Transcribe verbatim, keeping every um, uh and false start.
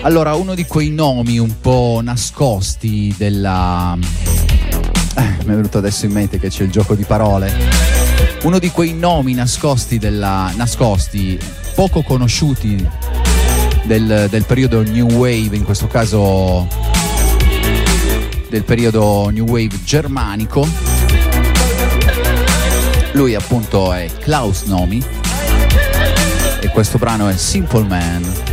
Allora, uno di quei nomi un po' nascosti della... Eh, mi è venuto adesso in mente che c'è il gioco di parole. Uno di quei nomi nascosti della... nascosti, poco conosciuti del, del periodo New Wave, in questo caso del periodo New Wave germanico. Lui appunto è Klaus Nomi e questo brano è Simple Man.